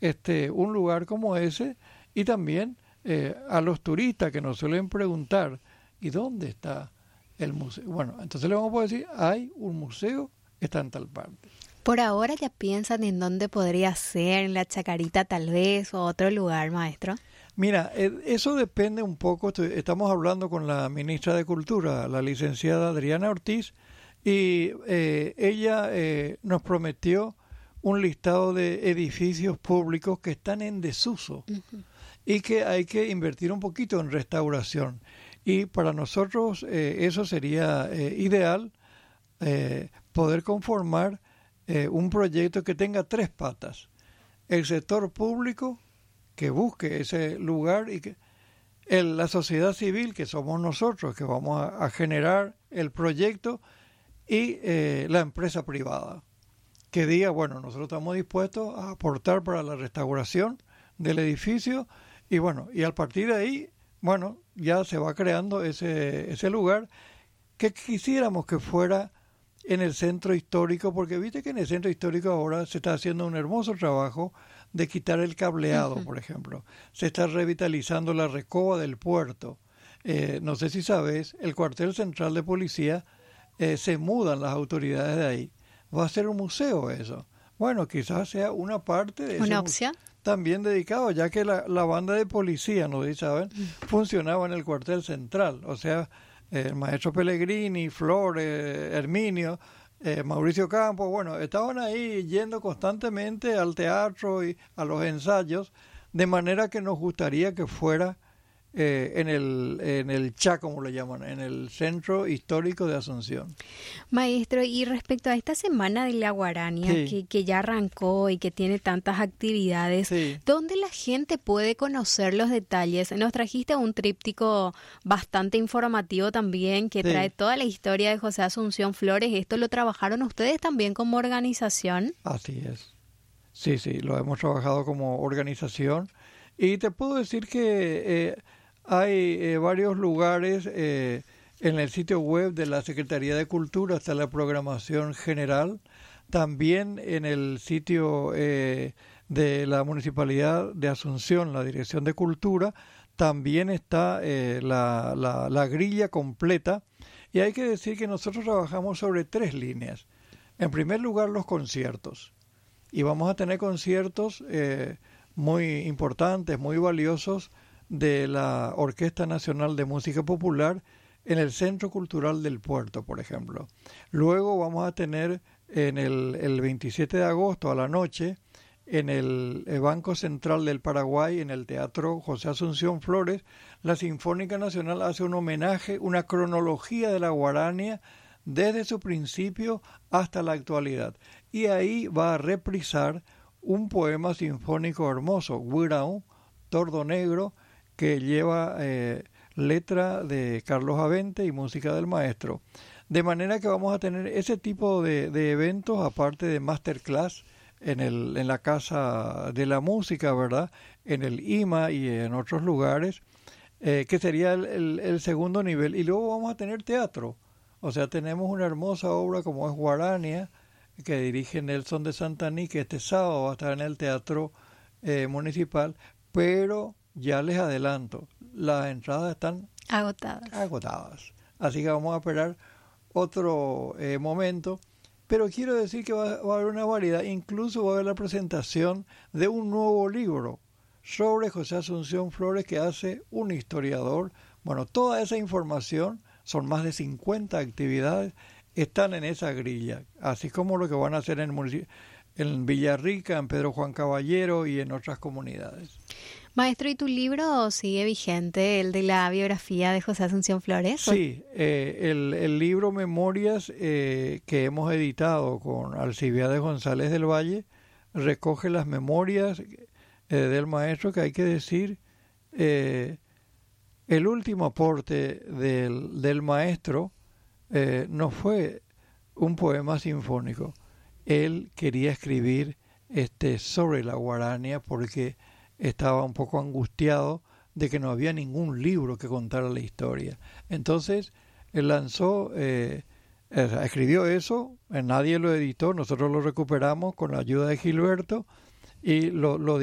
un lugar como ese, y también a los turistas que nos suelen preguntar, ¿y dónde está el museo? Bueno, entonces le vamos a poder decir, hay un museo, está en tal parte. Por ahora ya piensan en dónde podría ser, en la Chacarita tal vez, o otro lugar, maestro. Mira, eso depende un poco. Estamos hablando con la ministra de Cultura, la licenciada Adriana Ortiz, y ella nos prometió un listado de edificios públicos que están en desuso y que hay que invertir un poquito en restauración. Y para nosotros eso sería ideal, poder conformar un proyecto que tenga 3 patas. El sector público, que busque ese lugar, y que la sociedad civil, que somos nosotros, que vamos a generar el proyecto, y la empresa privada, que diga, bueno, nosotros estamos dispuestos a aportar para la restauración del edificio, y bueno, y a partir de ahí, bueno, ya se va creando ese lugar que quisiéramos que fuera en el centro histórico, porque viste que en el centro histórico ahora se está haciendo un hermoso trabajo de quitar el cableado, por ejemplo. Se está revitalizando la recoba del puerto. No sé si sabes, el cuartel central de policía, se mudan las autoridades de ahí. Va a ser un museo eso. Bueno, quizás sea una parte de ¿Una opción? También dedicado, ya que la banda de policía, no sé si saben, funcionaba en el cuartel central. O sea, el maestro Pellegrini, Flores, Herminio, Mauricio Campos, bueno, estaban ahí yendo constantemente al teatro y a los ensayos, de manera que nos gustaría que fuera en el CHA, como le llaman, en el Centro Histórico de Asunción. Maestro, y respecto a esta Semana de la Guarania, que ya arrancó y que tiene tantas actividades, ¿dónde la gente puede conocer los detalles? Nos trajiste un tríptico bastante informativo también, que trae toda la historia de José Asunción Flores. ¿Esto lo trabajaron ustedes también como organización? Así es. Sí, lo hemos trabajado como organización. Y te puedo decir que hay varios lugares en el sitio web de la Secretaría de Cultura, está la programación general, también en el sitio de la Municipalidad de Asunción, la Dirección de Cultura, también está la grilla completa, y hay que decir que nosotros trabajamos sobre 3 líneas. En primer lugar, los conciertos, y vamos a tener conciertos muy importantes, muy valiosos, de la Orquesta Nacional de Música Popular en el Centro Cultural del Puerto, por ejemplo. Luego vamos a tener el 27 de agosto a la noche, en el Banco Central del Paraguay, en el Teatro José Asunción Flores, la Sinfónica Nacional hace un homenaje, una cronología de la Guarania desde su principio hasta la actualidad. Y ahí va a reprisar un poema sinfónico hermoso, Guirao, Tordo Negro, que lleva letra de Carlos Avente y música del maestro. De manera que vamos a tener ese tipo de eventos, aparte de masterclass en la Casa de la Música, ¿verdad? En el IMA y en otros lugares, que sería el segundo nivel. Y luego vamos a tener teatro. O sea, tenemos una hermosa obra como es Guarania, que dirige Nelson de Santaní, que este sábado va a estar en el Teatro Municipal, pero ya les adelanto, las entradas están agotadas. Así que vamos a esperar otro momento, pero quiero decir que va a haber una variedad, incluso va a haber la presentación de un nuevo libro sobre José Asunción Flores que hace un historiador. Bueno, toda esa información, son más de 50 actividades, están en esa grilla, así como lo que van a hacer en Villarrica, en Pedro Juan Caballero y en otras comunidades. Maestro, ¿y tu libro sigue vigente, el de la biografía de José Asunción Flores? Sí, el libro Memorias que hemos editado con Alcibiades González del Valle recoge las memorias del maestro, que hay que decir, el último aporte del maestro no fue un poema sinfónico. Él quería escribir sobre la Guarania porque estaba un poco angustiado de que no había ningún libro que contara la historia. Entonces él lanzó, escribió eso, nadie lo editó, nosotros lo recuperamos con la ayuda de Gilberto y lo